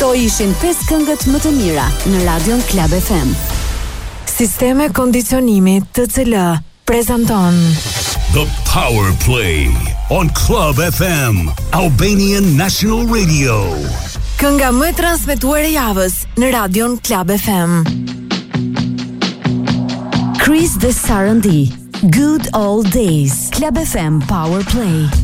Këto ishin 5 këngët më të mira në Radion Club FM. Sisteme kondicionimi TCL prezanton The Power Play on Club FM, Albanian National Radio. Kënga më e transmetuar e javës në Radion Club FM. Chris dhe Sarandi, Good Old Days. Club FM Power Play.